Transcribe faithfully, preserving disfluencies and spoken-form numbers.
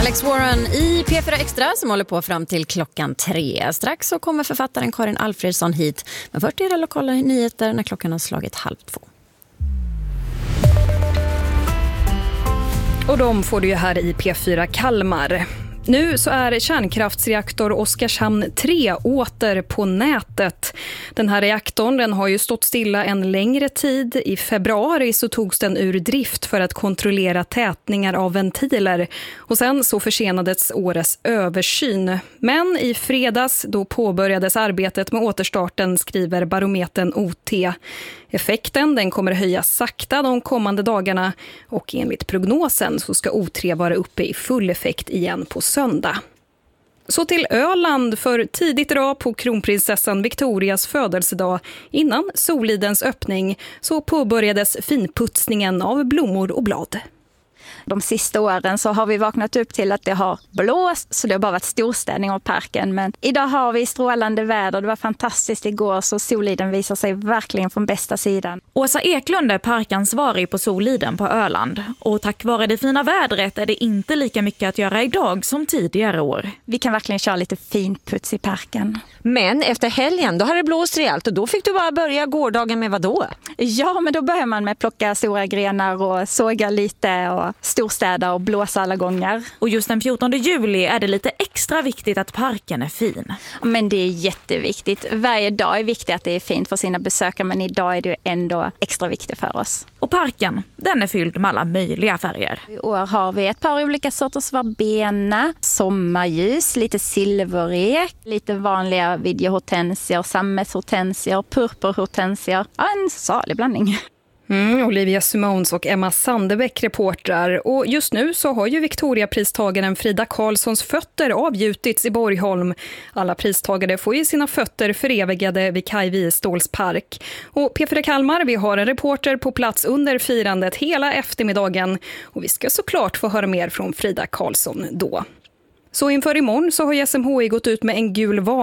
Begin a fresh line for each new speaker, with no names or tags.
Alex Warren i P fyra Extra som håller på fram till klockan tre. Strax så kommer författaren Karin Alfredsson hit. Men först är det lokala nyheter när klockan har slagit halv två.
Och de får du ju här i P fyra Kalmar. Nu så är kärnkraftsreaktor Oskarshamn tre åter på nätet. Den här reaktorn den har ju stått stilla en längre tid. I februari så togs den ur drift för att kontrollera tätningar av ventiler. Och sen så försenades årets översyn. Men i fredags då påbörjades arbetet med återstarten, skriver barometern O T. Effekten den kommer höjas sakta de kommande dagarna och enligt prognosen så ska O tre vara uppe i full effekt igen på söndag. Så till Öland, för tidigt idag på kronprinsessan Victorias födelsedag innan Solidens öppning så påbörjades finputsningen av blommor och blad.
De sista åren så har vi vaknat upp till att det har blåst, så det har bara varit storstädning av parken. Men idag har vi strålande väder, det var fantastiskt igår, så Soliden visar sig verkligen från bästa sidan.
Åsa Eklund är parkansvarig på Soliden på Öland. Och tack vare det fina vädret är det inte lika mycket att göra idag som tidigare år.
Vi kan verkligen köra lite finputs i parken.
Men efter helgen, då hade det blåst rejält och då fick du bara börja gårdagen med vad då?
Ja, men då börjar man med att plocka stora grenar och såga lite och storstäda och blåsa alla gånger.
Och just den fjortonde juli är det lite extra viktigt att parken är fin.
Men det är jätteviktigt. Varje dag är viktigt att det är fint för sina besökare, men idag är det ändå extra viktigt för oss.
Och parken, den är fylld med alla möjliga färger.
I år har vi ett par olika sorters verbena, sommarljus, lite silverek, lite vanliga videohortensier, sammetshortensier, purpurhortensier. Ja, en salig blandning.
Mm, Olivia Simons och Emma Sandebäck reportrar. Och just nu så har ju Victoriapristagaren Frida Karlssons fötter avgjutits i Borgholm. Alla pristagare får ju sina fötter förevigade vid Kaj Wierståls park. Och P fyra Kalmar, vi har en reporter på plats under firandet hela eftermiddagen. Och vi ska såklart få höra mer från Frida Karlsson då. Så inför imorgon så har S M H I gått ut med en gul varning